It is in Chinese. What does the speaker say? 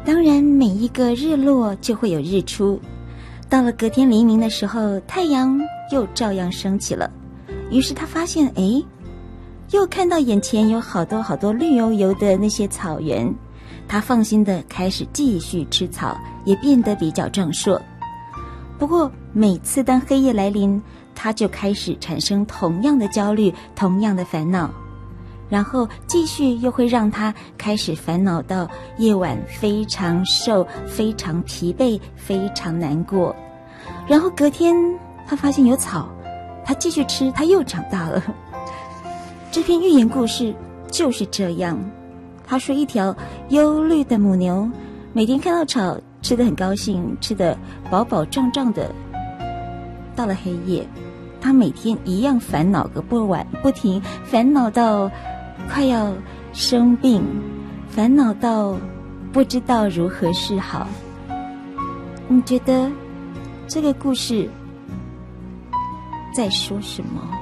当然每一个日落就会有日出，到了隔天黎明的时候，太阳又照样升起了。于是他发现，又看到眼前有好多好多绿油油的那些草原，他放心的开始继续吃草，也变得比较壮硕。不过每次当黑夜来临，他就开始产生同样的焦虑，同样的烦恼，然后继续又会让他开始烦恼到夜晚非常瘦，非常疲惫，非常难过。然后隔天他发现有草，他继续吃，他又长大了。这篇寓言故事就是这样。他说一条忧虑的母牛每天看到草吃得很高兴，吃得饱饱胀胀的。到了黑夜，他每天一样烦恼个不停，烦恼到快要生病，烦恼到不知道如何是好。你觉得这个故事在说什么？